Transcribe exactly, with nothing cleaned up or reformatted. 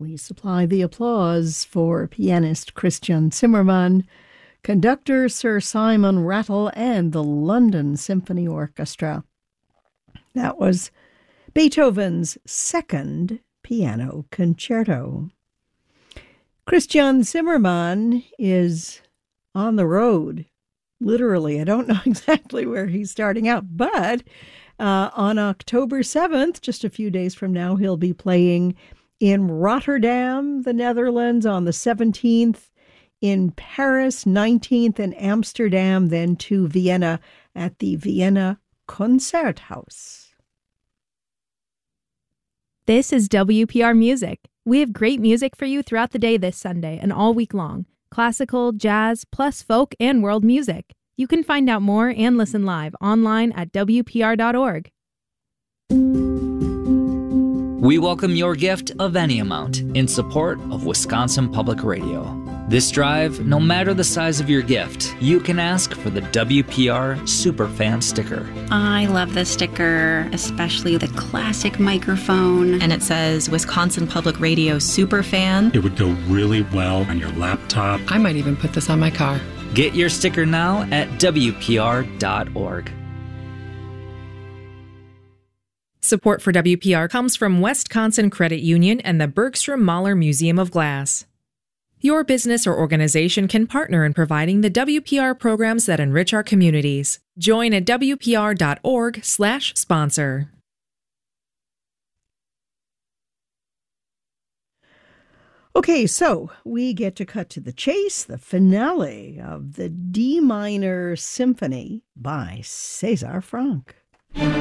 We supply the applause for pianist Christian Zimmermann, conductor Sir Simon Rattle, and the London Symphony Orchestra. That was Beethoven's second piano concerto. Christian Zimmermann is on the road, literally. I don't know exactly where he's starting out, but uh, on October seventh, just a few days from now, he'll be playing in Rotterdam, the Netherlands, on the seventeenth, in Paris, nineteenth, and Amsterdam, then to Vienna at the Vienna Concerthaus. This is W P R Music. We have great music for you throughout the day this Sunday and all week long. Classical, jazz, plus folk and world music. You can find out more and listen live online at W P R dot org. We welcome your gift of any amount in support of Wisconsin Public Radio. This drive, no matter the size of your gift, you can ask for the W P R Superfan sticker. I love the sticker, especially the classic microphone. And it says Wisconsin Public Radio Superfan. It would go really well on your laptop. I might even put this on my car. Get your sticker now at W P R dot org. Support for W P R comes from Wisconsin Credit Union and the Bergstrom Mahler Museum of Glass. Your business or organization can partner in providing the W P R programs that enrich our communities. Join at W P R dot org slash sponsor. Okay, so we get to cut to the chase, the finale of the D minor symphony by César Franck.